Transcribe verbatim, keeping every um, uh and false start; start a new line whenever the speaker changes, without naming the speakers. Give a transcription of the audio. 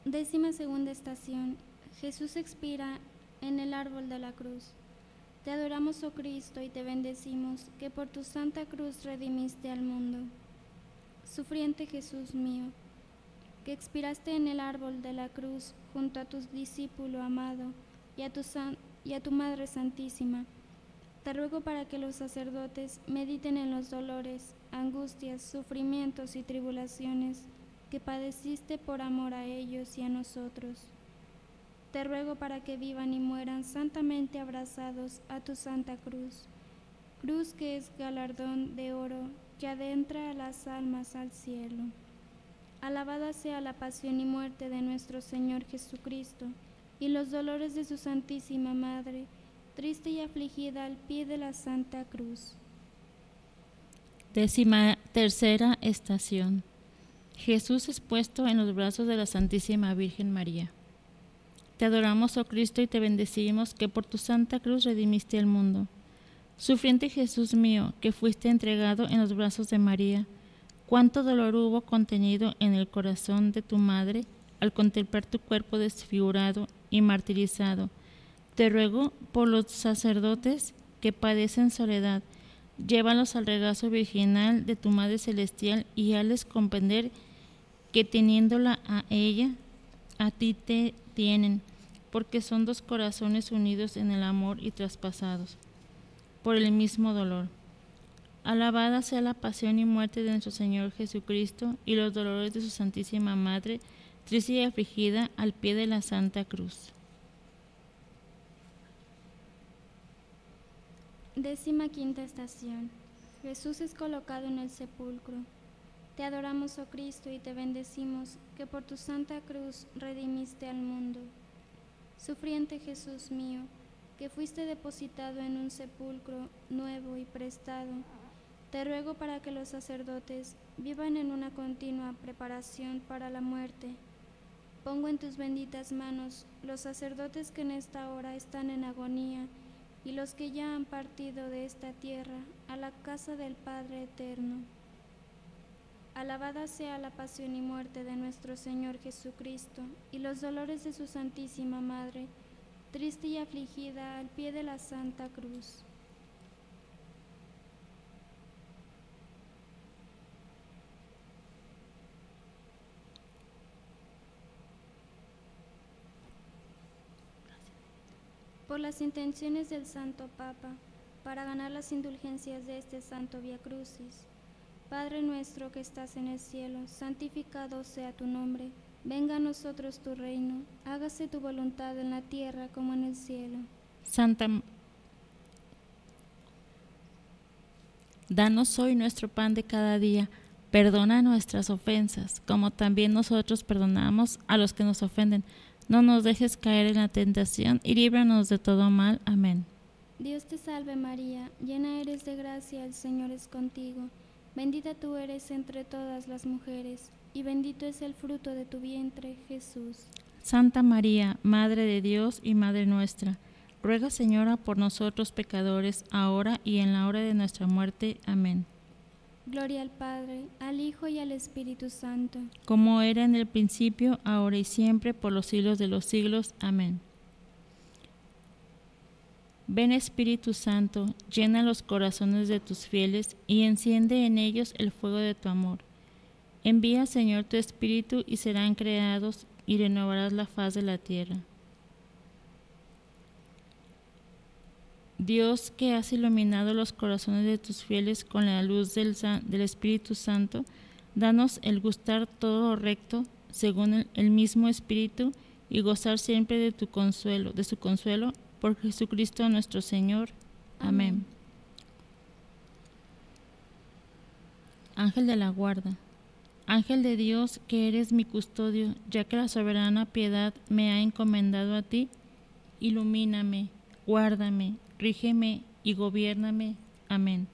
Décima segunda estación. Jesús expira en el árbol de la cruz. Te adoramos, oh Cristo, y te bendecimos, que por tu santa cruz redimiste al mundo. Sufriente Jesús mío, que expiraste en el árbol de la cruz junto a tu discípulo amado y a tu, san- y a tu Madre Santísima, te ruego para que los sacerdotes mediten en los dolores, angustias, sufrimientos y tribulaciones que padeciste por amor a ellos y a nosotros. Te ruego para que vivan y mueran santamente abrazados a tu santa cruz, cruz que es galardón de oro que adentra a las almas al cielo. Alabada sea la pasión y muerte de nuestro Señor Jesucristo y los dolores de su Santísima Madre, triste y afligida al pie de la Santa Cruz.
Décima tercera estación. Jesús es puesto en los brazos de la Santísima Virgen María. Te adoramos, oh Cristo, y te bendecimos, que por tu santa cruz redimiste al mundo. Sufriente Jesús mío, que fuiste entregado en los brazos de María, cuánto dolor hubo contenido en el corazón de tu madre al contemplar tu cuerpo desfigurado y martirizado. Te ruego por los sacerdotes que padecen soledad, llévalos al regazo virginal de tu Madre Celestial y hazles comprender que teniéndola a ella, a ti te tienen, porque son dos corazones unidos en el amor y traspasados por el mismo dolor. Alabada sea la pasión y muerte de nuestro Señor Jesucristo y los dolores de su Santísima Madre, triste y afligida al pie de la Santa Cruz.
Décima quinta estación. Jesús es colocado en el sepulcro. Te adoramos, oh Cristo, y te bendecimos, que por tu santa cruz redimiste al mundo. Sufriente Jesús mío, que fuiste depositado en un sepulcro nuevo y prestado, te ruego para que los sacerdotes vivan en una continua preparación para la muerte. Pongo en tus benditas manos los sacerdotes que en esta hora están en agonía y los que ya han partido de esta tierra a la casa del Padre Eterno. Alabada sea la pasión y muerte de nuestro Señor Jesucristo y los dolores de su Santísima Madre, triste y afligida al pie de la Santa Cruz. Por las intenciones del Santo Papa, para ganar las indulgencias de este Santo Vía Crucis, Padre nuestro que estás en el cielo, santificado sea tu nombre. Venga a nosotros tu reino, hágase tu voluntad en la tierra como en el cielo.
Santa, danos hoy nuestro pan de cada día. Perdona nuestras ofensas, como también nosotros perdonamos a los que nos ofenden. No nos dejes caer en la tentación y líbranos de todo mal. Amén.
Dios te salve María, llena eres de gracia, el Señor es contigo. Bendita tú eres entre todas las mujeres, y bendito es el fruto de tu vientre, Jesús.
Santa María, Madre de Dios y Madre nuestra, ruega, Señora, por nosotros pecadores, ahora y en la hora de nuestra muerte. Amén.
Gloria al Padre, al Hijo y al Espíritu Santo.
Como era en el principio, ahora y siempre, por los siglos de los siglos. Amén. Ven Espíritu Santo, llena los corazones de tus fieles y enciende en ellos el fuego de tu amor. Envía, Señor, tu Espíritu y serán creados y renovarás la faz de la tierra. Dios, que has iluminado los corazones de tus fieles con la luz del, del Espíritu Santo, danos el gustar todo lo recto según el, el mismo Espíritu y gozar siempre de tu consuelo, de su consuelo, por Jesucristo nuestro Señor. Amén. Amén. Ángel de la guarda, Ángel de Dios, que eres mi custodio, ya que la soberana piedad me ha encomendado a ti, ilumíname, guárdame, rígeme y gobiérname. Amén.